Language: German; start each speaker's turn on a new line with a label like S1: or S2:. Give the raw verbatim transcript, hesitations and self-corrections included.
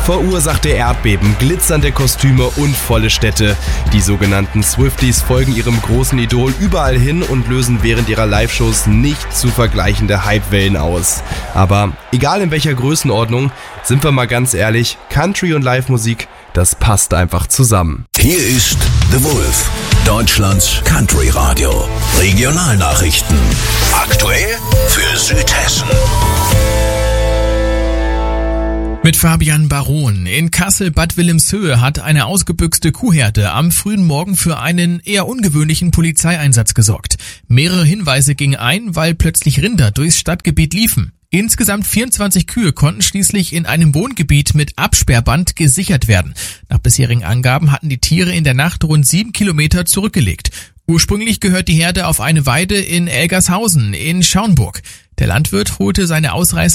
S1: verursachte Erdbeben, glitzernde Kostüme und volle Städte. Die sogenannten Swifties folgen ihrem großen Idol überall hin und lösen während ihrer Live-Shows nicht zu vergleichende Hypewellen aus. Aber egal in welcher Größenordnung, sind wir mal ganz ehrlich, Country und Live-Musik, das passt einfach zusammen.
S2: Hier ist The Wolf, Deutschlands Country-Radio. Regionalnachrichten. Aktuell für Südhessen.
S3: Mit Fabian Baron. In Kassel-Bad Wilhelmshöhe hat eine ausgebüxte Kuhherde am frühen Morgen für einen eher ungewöhnlichen Polizeieinsatz gesorgt. Mehrere Hinweise gingen ein, weil plötzlich Rinder durchs Stadtgebiet liefen. Insgesamt vierundzwanzig Kühe konnten schließlich in einem Wohngebiet mit Absperrband gesichert werden. Nach bisherigen Angaben hatten die Tiere in der Nacht rund sieben Kilometer zurückgelegt. Ursprünglich gehört die Herde auf eine Weide in Elgershausen in Schaunburg. Der Landwirt holte seine Ausreißer